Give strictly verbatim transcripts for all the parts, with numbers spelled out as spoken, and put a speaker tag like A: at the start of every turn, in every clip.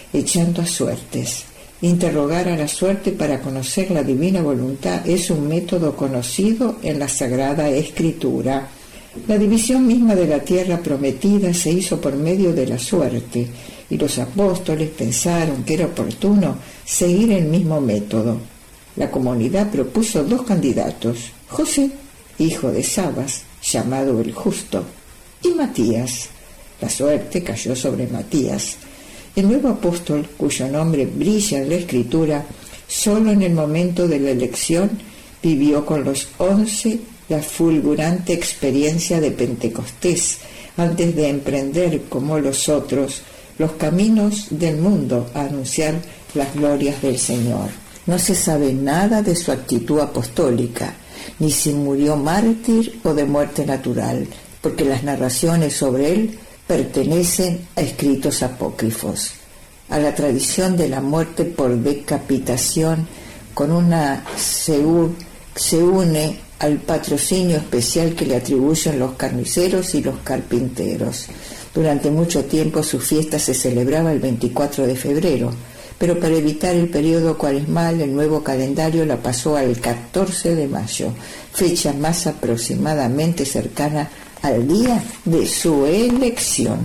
A: echando a suertes. Interrogar a la suerte para conocer la divina voluntad es un método conocido en la Sagrada Escritura. La división misma de la tierra prometida se hizo por medio de la suerte, y los apóstoles pensaron que era oportuno seguir el mismo método. La comunidad propuso dos candidatos, José, hijo de Sabas, llamado el Justo, y Matías. La suerte cayó sobre Matías. El nuevo apóstol, cuyo nombre brilla en la Escritura, solo en el momento de la elección vivió con los once la fulgurante experiencia de Pentecostés, antes de emprender, como los otros, los caminos del mundo a anunciar las glorias del Señor. No se sabe nada de su actitud apostólica, ni si murió mártir o de muerte natural, porque las narraciones sobre él pertenecen a escritos apócrifos. A la tradición de la muerte por decapitación con una se, se une al patrocinio especial que le atribuyen los carniceros y los carpinteros. Durante mucho tiempo su fiesta se celebraba el veinticuatro de febrero, pero para evitar el periodo cuaresmal el nuevo calendario la pasó al catorce de mayo, fecha más aproximadamente cercana al día de su elección.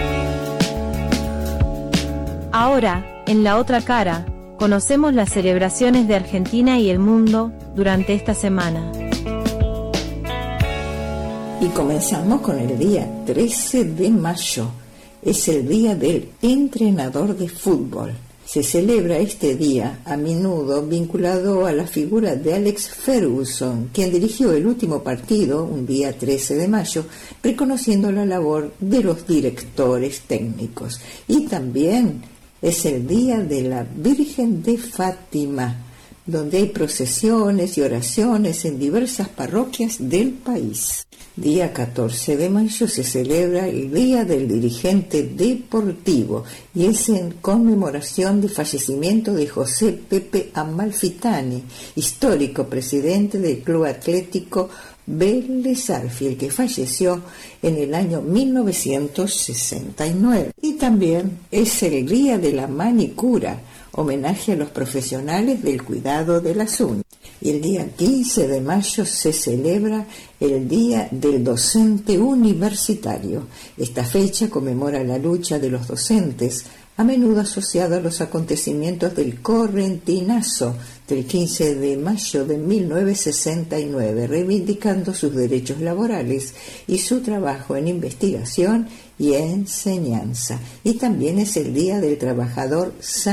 B: Ahora, en la otra cara, conocemos las celebraciones de Argentina y el mundo durante esta semana.
A: Y comenzamos con el día trece de mayo. Es el día del entrenador de fútbol. Se celebra este día a menudo vinculado a la figura de Alex Ferguson, quien dirigió el último partido, un día trece de mayo, reconociendo la labor de los directores técnicos. Y también es el día de la Virgen de Fátima, donde hay procesiones y oraciones en diversas parroquias del país. Día catorce de mayo se celebra el Día del Dirigente Deportivo y es en conmemoración del fallecimiento de José Pepe Amalfitani, histórico presidente del Club Atlético Vélez Arfiel, que falleció en el año mil novecientos sesenta y nueve. Y también es el Día de la Manicura, homenaje a los profesionales del cuidado de las uñas. Y el día quince de mayo se celebra el Día del Docente Universitario. Esta fecha conmemora la lucha de los docentes, a menudo asociada a los acontecimientos del Correntinazo del quince de mayo de mil novecientos sesenta y nueve, reivindicando sus derechos laborales y su trabajo en investigación y enseñanza. Y también es el Día del Trabajador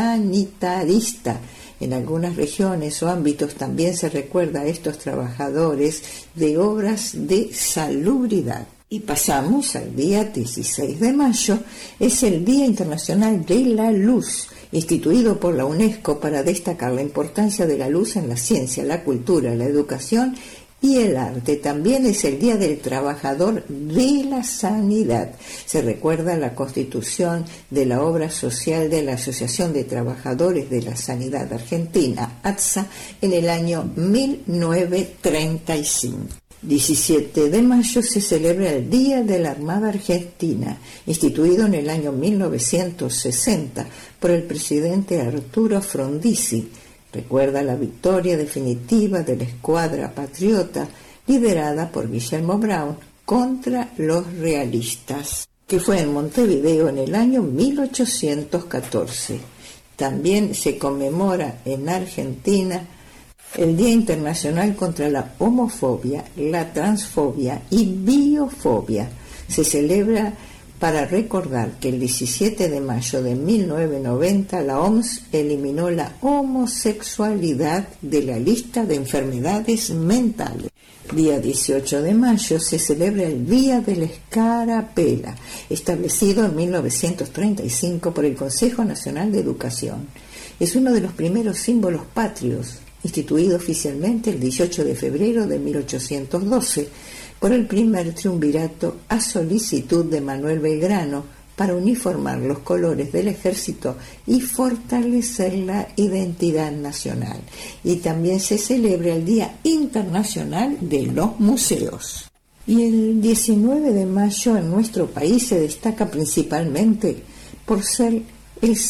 A: Sanitarista. En algunas regiones o ámbitos también se recuerda a estos trabajadores de obras de salubridad. Y pasamos al día dieciséis de mayo, es el Día Internacional de la Luz, instituido por la UNESCO para destacar la importancia de la luz en la ciencia, la cultura, la educación y el arte. También es el Día del Trabajador de la Sanidad. Se recuerda la constitución de la obra social de la Asociación de Trabajadores de la Sanidad Argentina, A T S A, en el año mil novecientos treinta y cinco. diecisiete de mayo se celebra el Día de la Armada Argentina, instituido en el año mil novecientos sesenta por el presidente Arturo Frondizi. Recuerda la victoria definitiva de la escuadra patriota liderada por Guillermo Brown contra los realistas, que fue en Montevideo en el año mil ochocientos catorce. También se conmemora en Argentina el Día Internacional contra la Homofobia, la Transfobia y Biofobia. Se celebra para recordar que el diecisiete de mayo de mil novecientos noventa la O M S eliminó la homosexualidad de la lista de enfermedades mentales. Día dieciocho de mayo se celebra el Día de la Escarapela, establecido en mil novecientos treinta y cinco por el Consejo Nacional de Educación. Es uno de los primeros símbolos patrios, instituido oficialmente el dieciocho de febrero de mil ochocientos doce por el primer triunvirato a solicitud de Manuel Belgrano para uniformar los colores del ejército y fortalecer la identidad nacional. Y también se celebra el Día Internacional de los Museos. Y el diecinueve de mayo en nuestro país se destaca principalmente por ser el